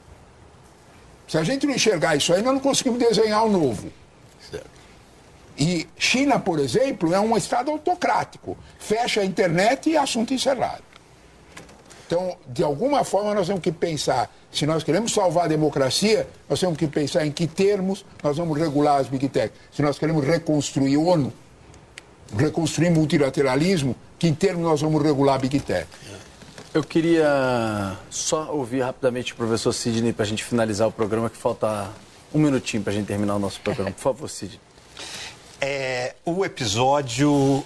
Se a gente não enxergar isso aí, nós não conseguimos desenhar o novo.
Certo.
E China, por exemplo, é um estado autocrático. Fecha a internet e assunto encerrado. Então, de alguma forma, nós temos que pensar, se nós queremos salvar a democracia, nós temos que pensar em que termos nós vamos regular as Big Tech. Se nós queremos reconstruir a ONU, reconstruir multilateralismo, que termos nós vamos regular a Big Tech.
Eu queria só ouvir rapidamente o professor Sidney para a gente finalizar o programa, que falta um minutinho para a gente terminar o nosso programa. Por favor, Sidney.
O episódio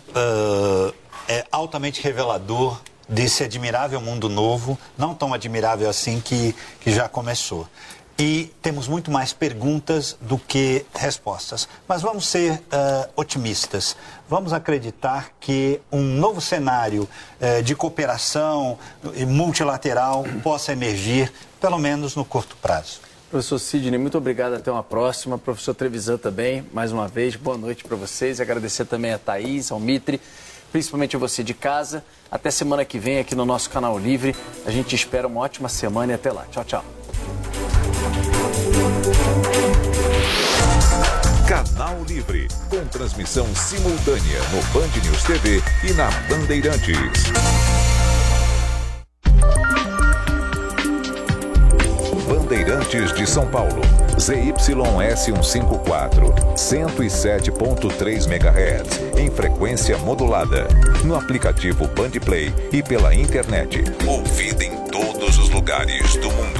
é altamente revelador desse admirável mundo novo, não tão admirável assim que já começou. E temos muito mais perguntas do que respostas. Mas vamos ser otimistas. Vamos acreditar que um novo cenário de cooperação multilateral possa emergir, pelo menos no curto prazo.
Professor Sidney, muito obrigado. Até uma próxima. Professor Trevisan também, mais uma vez, boa noite para vocês. Agradecer também a Thaís, ao Mitri, principalmente a você de casa. Até semana que vem aqui no nosso Canal Livre. A gente espera uma ótima semana e até lá. Tchau, tchau.
Canal Livre, com transmissão simultânea no Band News TV e na Bandeirantes. Bandeirantes de São Paulo, ZYS 154, 107.3 MHz, em frequência modulada, no aplicativo Bandplay e pela internet. Ouvida em todos os lugares do mundo.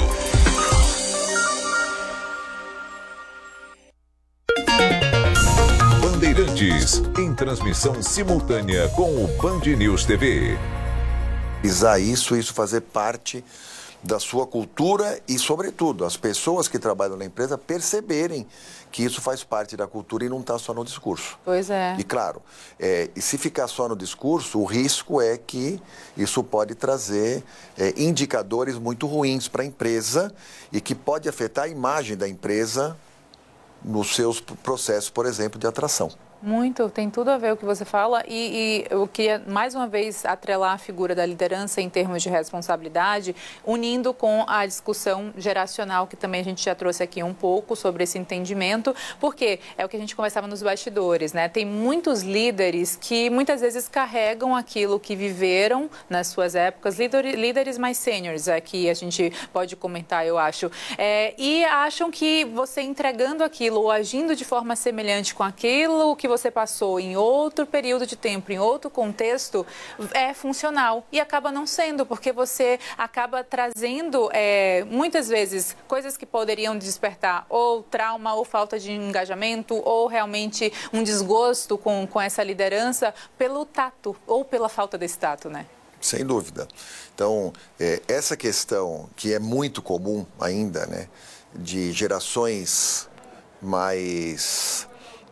Bandeirantes, em transmissão simultânea com o Band News TV.
Isso fazer parte da sua cultura e, sobretudo, as pessoas que trabalham na empresa perceberem que isso faz parte da cultura e não está só no discurso.
Pois é.
E, claro, e se ficar só no discurso, o risco é que isso pode trazer indicadores muito ruins para a empresa e que pode afetar a imagem da empresa nos seus processos, por exemplo, de atração.
Muito, tem tudo a ver com o que você fala e eu queria mais uma vez atrelar a figura da liderança em termos de responsabilidade, unindo com a discussão geracional que também a gente já trouxe aqui um pouco sobre esse entendimento, porque é o que a gente conversava nos bastidores, né? Tem muitos líderes que muitas vezes carregam aquilo que viveram nas suas épocas, líderes mais sêniores, aqui a gente pode comentar, eu acho, e acham que você entregando aquilo ou agindo de forma semelhante com aquilo que você passou em outro período de tempo, em outro contexto, é funcional. E acaba não sendo, porque você acaba trazendo, muitas vezes, coisas que poderiam despertar ou trauma, ou falta de engajamento, ou realmente um desgosto com essa liderança pelo tato, ou pela falta desse tato, né?
Sem dúvida. Então, essa questão que é muito comum ainda, né, de gerações mais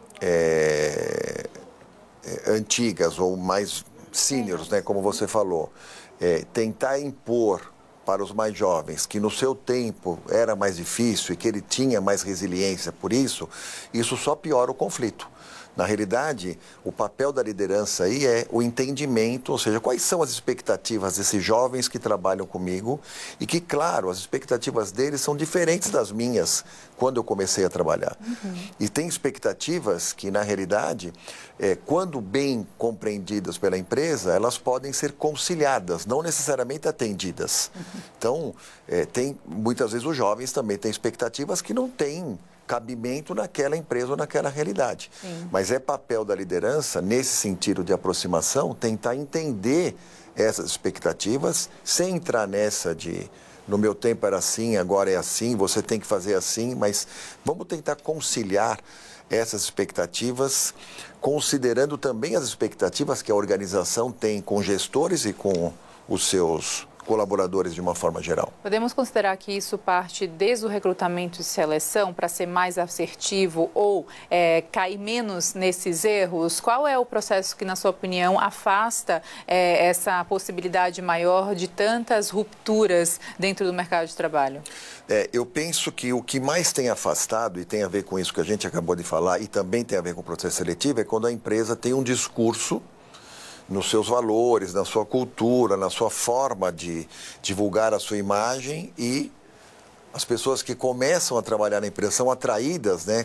antigas ou mais seniors, né, como você falou, tentar impor para os mais jovens que no seu tempo era mais difícil e que ele tinha mais resiliência por isso só piora o conflito. Na realidade, o papel da liderança aí é o entendimento, ou seja, quais são as expectativas desses jovens que trabalham comigo e que, claro, as expectativas deles são diferentes das minhas quando eu comecei a trabalhar. E tem expectativas que, na realidade, quando bem compreendidas pela empresa, elas podem ser conciliadas, não necessariamente atendidas. Então, muitas vezes os jovens também têm expectativas que não têm cabimento naquela empresa ou naquela realidade. Sim. Mas é papel da liderança, nesse sentido de aproximação, tentar entender essas expectativas, sem entrar nessa de no meu tempo era assim, agora é assim, você tem que fazer assim, mas vamos tentar conciliar essas expectativas, considerando também as expectativas que a organização tem com gestores e com os seus colaboradores de uma forma geral.
Podemos considerar que isso parte desde o recrutamento e seleção para ser mais assertivo ou cair menos nesses erros? Qual é o processo que, na sua opinião, afasta essa possibilidade maior de tantas rupturas dentro do mercado de trabalho?
Eu penso que o que mais tem afastado, e tem a ver com isso que a gente acabou de falar, e também tem a ver com o processo seletivo, é quando a empresa tem um discurso nos seus valores, na sua cultura, na sua forma de divulgar a sua imagem e as pessoas que começam a trabalhar na empresa são atraídas, né,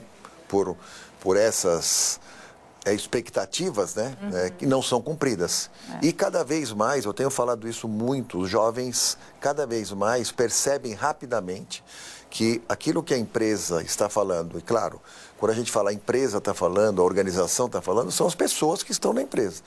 por essas expectativas, né, que não são cumpridas. E cada vez mais, eu tenho falado isso muito, os jovens cada vez mais percebem rapidamente que aquilo que a empresa está falando, e claro, quando a gente fala a empresa está falando, a organização está falando, são as pessoas que estão na empresa.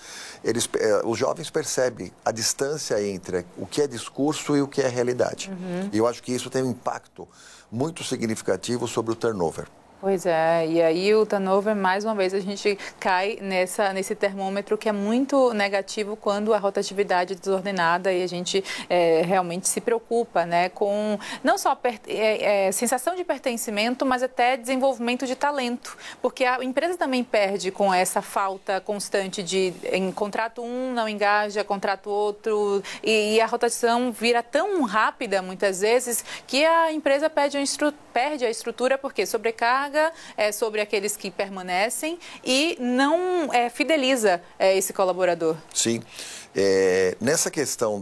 Os jovens percebem a distância entre o que é discurso e o que é realidade. E eu acho que isso tem um impacto muito significativo sobre o turnover.
Pois é, e aí o turnover, mais uma vez, a gente cai nesse termômetro que é muito negativo quando a rotatividade é desordenada e a gente realmente se preocupa, né, com não só sensação de pertencimento, mas até desenvolvimento de talento, porque a empresa também perde com essa falta constante de contrato um, não engaja, contrato outro, e a rotação vira tão rápida, muitas vezes, que a empresa perde a estrutura, porque sobrecarga sobre aqueles que permanecem e não fideliza esse colaborador.
Sim. Nessa questão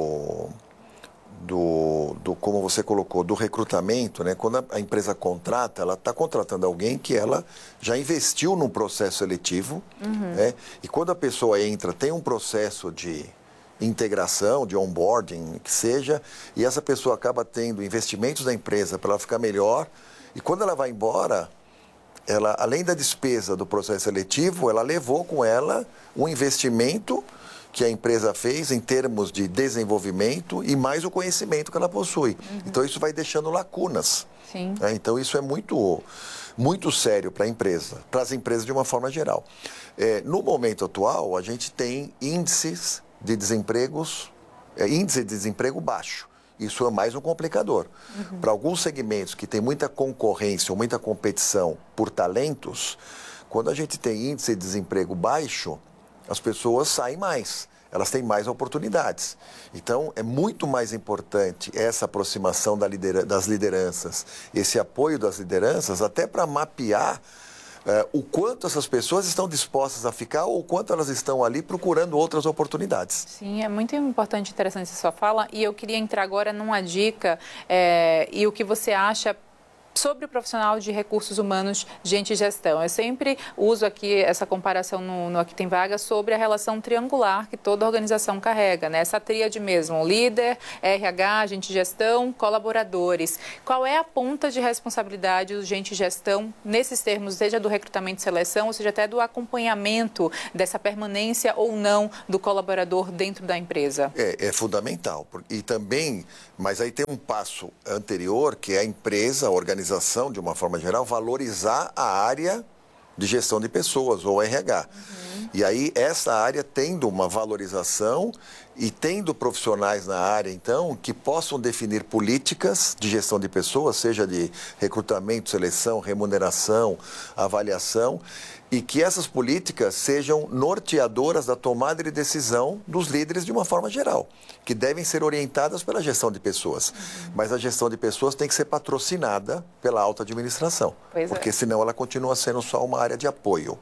como você colocou, do recrutamento, né? Quando a empresa contrata, ela está contratando alguém que ela já investiu num processo seletivo, né? E quando a pessoa entra, tem um processo de integração, de onboarding, que seja, e essa pessoa acaba tendo investimentos da empresa para ela ficar melhor. E quando ela vai embora, ela, além da despesa do processo seletivo, ela levou com ela um investimento que a empresa fez em termos de desenvolvimento e mais o conhecimento que ela possui. Então, isso vai deixando lacunas.
Sim.
Então, isso é muito, muito sério para a empresa, para as empresas de uma forma geral. No momento atual, a gente tem índice de desemprego baixo. isso é mais um complicador. Para alguns segmentos que tem muita concorrência ou muita competição por talentos, quando a gente tem índice de desemprego baixo, as pessoas saem mais, elas têm mais oportunidades. Então, é muito mais importante essa aproximação das lideranças, esse apoio das lideranças, até para mapear o quanto essas pessoas estão dispostas a ficar ou o quanto elas estão ali procurando outras oportunidades.
Sim, é muito importante e interessante essa sua fala, e eu queria entrar agora numa dica e o que você acha sobre o profissional de recursos humanos, gente e gestão. Eu sempre uso aqui essa comparação no Aqui Tem Vaga sobre a relação triangular que toda organização carrega, né? Essa tríade mesmo, líder, RH, gente e gestão, colaboradores. Qual é a ponta de responsabilidade do gente e gestão nesses termos, seja do recrutamento e seleção, ou seja, até do acompanhamento dessa permanência ou não do colaborador dentro da empresa?
É fundamental. E também, mas aí tem um passo anterior, que é a empresa, a organização, de uma forma geral, valorizar a área de gestão de pessoas, ou RH. E aí, essa área tendo uma valorização e tendo profissionais na área, então, que possam definir políticas de gestão de pessoas, seja de recrutamento, seleção, remuneração, avaliação, e que essas políticas sejam norteadoras da tomada de decisão dos líderes de uma forma geral, que devem ser orientadas pela gestão de pessoas. Mas a gestão de pessoas tem que ser patrocinada pela alta administração, porque senão ela continua sendo só uma área de apoio.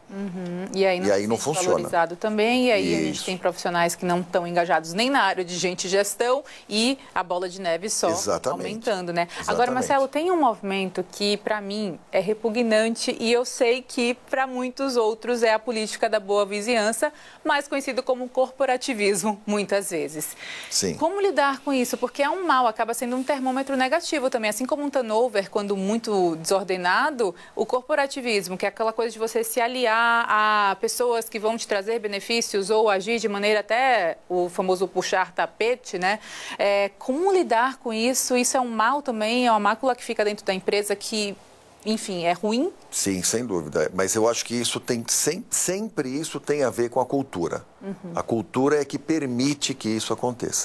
E aí não
funciona.
Valorizado também, e aí a gente tem profissionais que não estão engajados nem na área de gente e gestão e a bola de neve só aumentando, né? Agora, Marcelo, tem um movimento que para mim é repugnante e eu sei que para muitos outros é a política da boa vizinhança, mais conhecido como corporativismo, muitas vezes.
Sim.
Como lidar com isso? Porque é um mal, acaba sendo um termômetro negativo também, assim como um turnover, quando muito desordenado, o corporativismo, que é aquela coisa de você se aliar a pessoas que vão te trazer benefícios ou agir de maneira até o famoso puxar tapete, né? Como lidar com isso? Isso é um mal também? É uma mácula que fica dentro da empresa que, enfim, é ruim?
Sim, sem dúvida. Mas eu acho que isso tem sempre isso tem a ver com a cultura. A cultura é que permite que isso aconteça.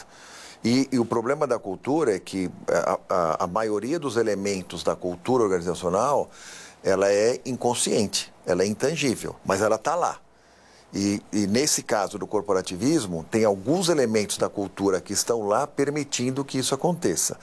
E o problema da cultura é que a maioria dos elementos da cultura organizacional, ela é inconsciente, ela é intangível, mas ela está lá. E nesse caso do corporativismo, tem alguns elementos da cultura que estão lá permitindo que isso aconteça.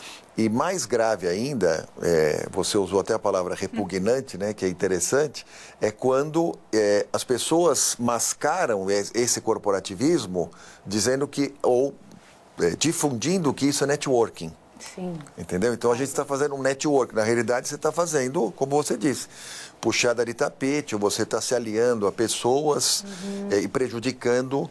E mais grave ainda, você usou até a palavra repugnante, né, que é interessante, é quando as pessoas mascaram esse corporativismo dizendo que, ou difundindo que isso é networking.
Sim.
Entendeu? Então a gente está fazendo um network. Na realidade, você está fazendo, como você disse, puxada de tapete, ou você está se aliando a pessoas e prejudicando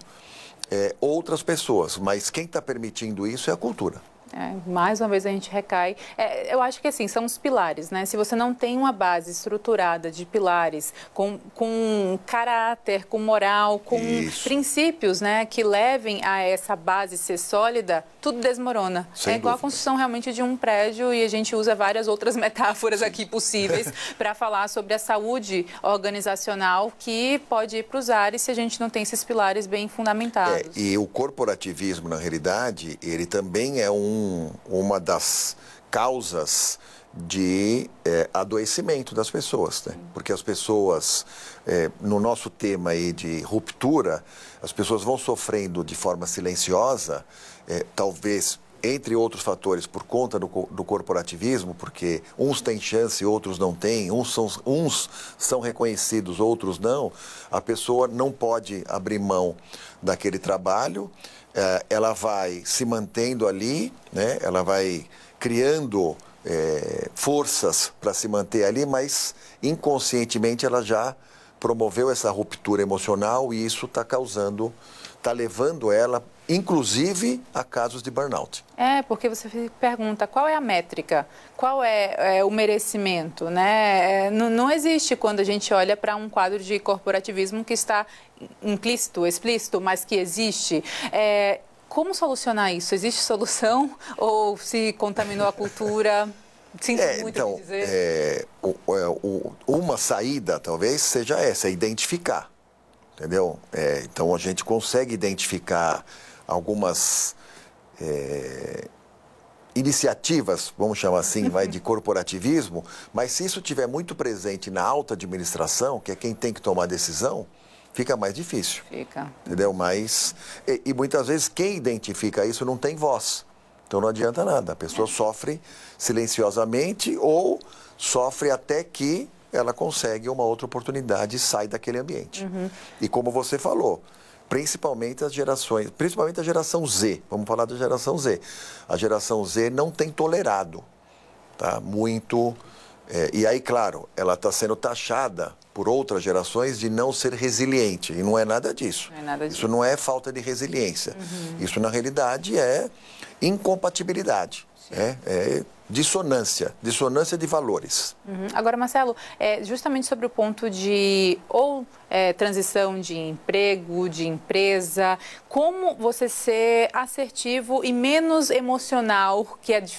outras pessoas. Mas quem está permitindo isso é a cultura.
Mais uma vez a gente recai. Eu acho que assim, são os pilares, né? Se você não tem uma base estruturada de pilares, com caráter, com moral, com princípios, né, que levem a essa base ser sólida, tudo desmorona.
Sem
igual
dúvida.
A construção realmente de um prédio e a gente usa várias outras metáforas aqui possíveis para falar sobre a saúde organizacional que pode ir para os ares se a gente não tem esses pilares bem fundamentados.
E o corporativismo, na realidade, ele também é uma das causas de adoecimento das pessoas, né? Porque as pessoas, no nosso tema aí de ruptura, as pessoas vão sofrendo de forma silenciosa, talvez entre outros fatores por conta do corporativismo, porque uns têm chance e outros não têm, uns são reconhecidos, outros não, a pessoa não pode abrir mão daquele trabalho, ela vai se mantendo ali, né? Ela vai criando forças para se manter ali, mas inconscientemente ela já promoveu essa ruptura emocional e isso está levando ela, inclusive, a casos de burnout.
Porque você pergunta qual é a métrica, qual é o merecimento, né? Não existe quando a gente olha para um quadro de corporativismo que está implícito, explícito, mas que existe. Como solucionar isso? Existe solução ou se contaminou a cultura? Sinto muito
então,
dizer.
Uma saída talvez seja essa, identificar, entendeu? Então a gente consegue identificar algumas iniciativas, vamos chamar assim, de corporativismo, mas se isso estiver muito presente na alta administração, que é quem tem que tomar a decisão, fica mais difícil.
Fica.
Entendeu? E muitas vezes quem identifica isso não tem voz. Então não adianta nada. A pessoa sofre silenciosamente ou sofre até que ela consegue uma outra oportunidade e sai daquele ambiente. E como você falou, principalmente a geração Z. Vamos falar da geração Z. A geração Z não tem tolerado, tá? Muito. E aí, claro, ela está sendo taxada por outras gerações de não ser resiliente. E não é nada disso. Isso não é falta de resiliência. Isso, na realidade, é incompatibilidade. É dissonância de valores.
Agora, Marcelo, justamente sobre o ponto de transição de emprego, de empresa, como você ser assertivo e menos emocional, que